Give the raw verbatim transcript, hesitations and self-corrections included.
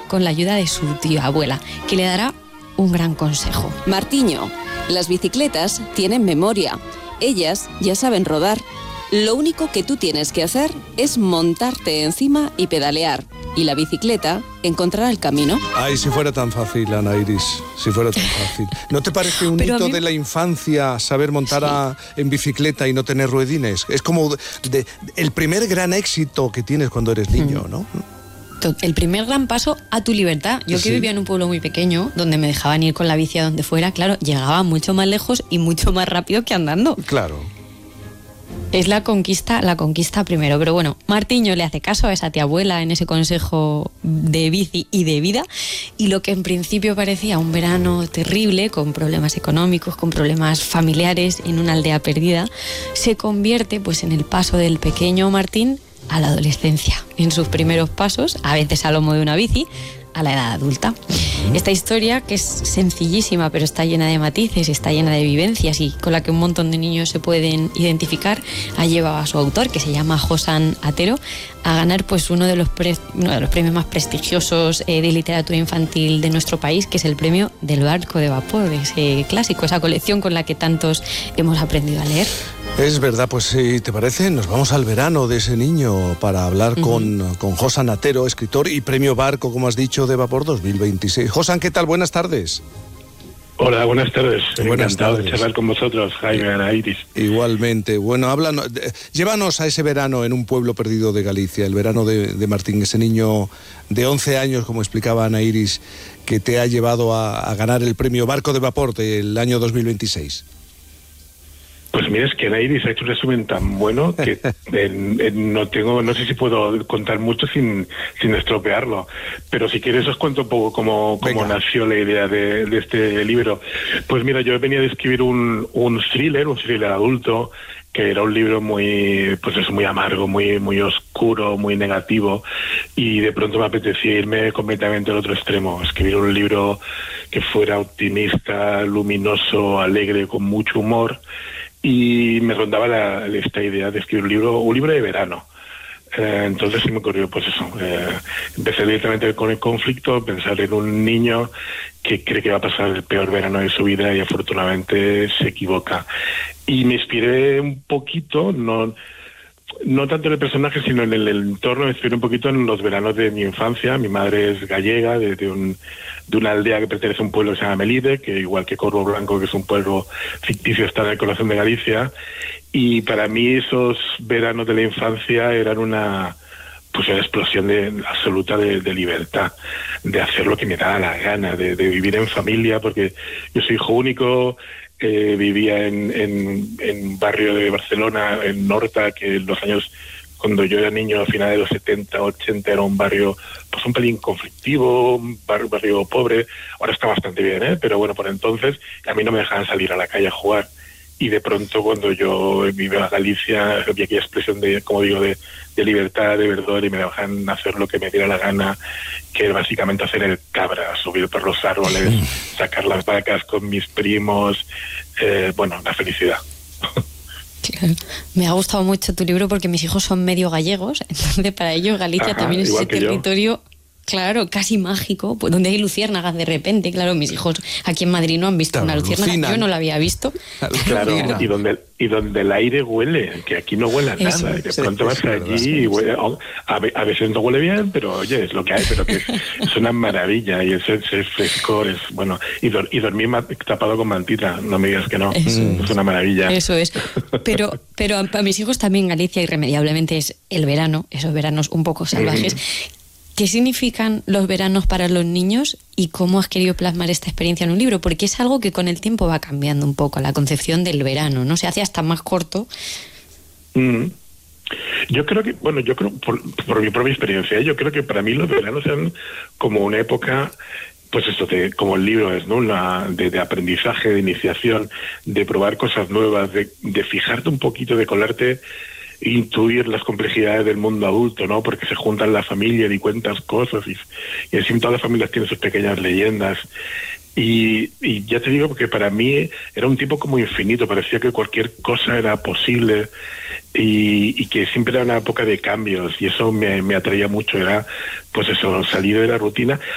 con la ayuda de su tía abuela, que le dará un gran consejo. Martiño, las bicicletas tienen memoria. Ellas ya saben rodar. Lo único que tú tienes que hacer es montarte encima y pedalear. Y la bicicleta encontrará el camino. Ay, si fuera tan fácil, Ana Iris, si fuera tan fácil. ¿No te parece un Pero hito mí... de la infancia saber montar sí. a, en bicicleta y no tener ruedines? Es como de, de, el primer gran éxito que tienes cuando eres niño, ¿no? El primer gran paso a tu libertad. Yo que sí. vivía en un pueblo muy pequeño, donde me dejaban ir con la bici a donde fuera, claro, llegaba mucho más lejos y mucho más rápido que andando. Claro. Es la conquista, la conquista primero. Pero bueno, Martiño le hace caso a esa tía abuela en ese consejo de bici y de vida, y lo que en principio parecía un verano terrible, con problemas económicos, con problemas familiares, en una aldea perdida, se convierte pues en el paso del pequeño Martín a la adolescencia, en sus primeros pasos, a veces a lomo de una bici, a la edad adulta. Esta historia, que es sencillísima pero está llena de matices, está llena de vivencias y con la que un montón de niños se pueden identificar, ha llevado a su autor, que se llama Josan Atero, a ganar pues uno de los, pre- uno de los premios más prestigiosos eh, de literatura infantil de nuestro país, que es el premio del Barco de Vapor, ese clásico, esa colección con la que tantos hemos aprendido a leer. Es verdad, pues si te parece, nos vamos al verano de ese niño para hablar uh-huh. con, con Josan Atero, escritor y premio Barco, como has dicho, de Vapor dos mil veintiséis. Josan, ¿qué tal? Buenas tardes. Hola, buenas tardes. Buenas Encantado tardes. de charlar con vosotros, Jaime, Ana Iris. Igualmente. Bueno, háblanos, llévanos a ese verano en un pueblo perdido de Galicia, el verano de, de Martín, ese niño de once años, como explicaba Ana Iris, que te ha llevado a, a ganar el premio Barco de Vapor del año dos mil veintiséis. Pues mira, es que Ana Iris ha hecho un resumen tan bueno que en, en, no tengo, no sé si puedo contar mucho sin, sin estropearlo, pero si quieres os cuento un poco cómo, cómo nació la idea de, de este libro. Pues mira, yo venía de escribir un, un thriller, un thriller adulto, que era un libro muy, pues es muy amargo, muy, muy oscuro, muy negativo, y de pronto me apetecía irme completamente al otro extremo, escribir un libro que fuera optimista, luminoso, alegre, con mucho humor. Y me rondaba la, esta idea de escribir un libro, un libro de verano. Eh, entonces se me ocurrió, pues eso, eh, empecé directamente con el conflicto, pensar en un niño que cree que va a pasar el peor verano de su vida y afortunadamente se equivoca. Y me inspiré un poquito, no... no tanto en el personaje, sino en el, el entorno, me inspiré un poquito en los veranos de mi infancia. Mi madre es gallega, de, de, un, de una aldea que pertenece a un pueblo que se llama Melide, que igual que Corvo Blanco, que es un pueblo ficticio, está en el corazón de Galicia. Y para mí esos veranos de la infancia eran una, pues una explosión de, absoluta de, de libertad, de hacer lo que me daba la gana, de, de vivir en familia, porque yo soy hijo único. Eh, vivía en, en, en barrio de Barcelona, en Norta, que en los años, cuando yo era niño, a finales de los setenta, ochenta, era un barrio pues un pelín conflictivo, un barrio, barrio pobre. Ahora está bastante bien, ¿eh? Pero bueno, por entonces a mí no me dejaban salir a la calle a jugar. Y de pronto, cuando yo vivía a Galicia, había aquella expresión de, como digo, de, de libertad, de verdor, y me dejaban hacer lo que me diera la gana, que era básicamente hacer el cabra, subir por los árboles, sacar las vacas con mis primos, eh, bueno, la felicidad. Claro. Me ha gustado mucho tu libro porque mis hijos son medio gallegos, entonces para ellos Galicia Ajá, también es ese territorio... Yo. Claro, casi mágico, pues donde hay luciérnagas de repente. Claro, mis hijos aquí en Madrid no han visto claro, una luciérnaga, alucinan. Yo no la había visto. Claro, y donde, y donde el aire huele, que aquí no huele a nada. Eso, y de pronto vas allí sí, y huele, a, a veces no huele bien, pero oye, es lo que hay, pero que es, es una maravilla. Y ese, ese frescor es, bueno, y, do, y dormir tapado con mantita, no me digas que no, eso es, es una maravilla. Eso es, pero, pero para mis hijos también Galicia irremediablemente es el verano, esos veranos un poco salvajes. Mm. ¿Qué significan los veranos para los niños y cómo has querido plasmar esta experiencia en un libro? Porque es algo que con el tiempo va cambiando un poco, la concepción del verano, ¿no? Se hace hasta más corto. Mm. Yo creo que, bueno, yo creo, por, por mi propia experiencia, yo creo que para mí los veranos eran como una época, pues esto, de, como el libro es, ¿no? Una, de, de aprendizaje, de iniciación, de probar cosas nuevas, de, de fijarte un poquito, de colarte, intuir las complejidades del mundo adulto, ¿no? Porque se juntan la familia y cuentas cosas y, y así todas las familias tienen sus pequeñas leyendas. Y, y ya te digo, porque para mí era un tiempo como infinito, parecía que cualquier cosa era posible y, y que siempre era una época de cambios y eso me, me atraía mucho, era pues eso, salir de la rutina.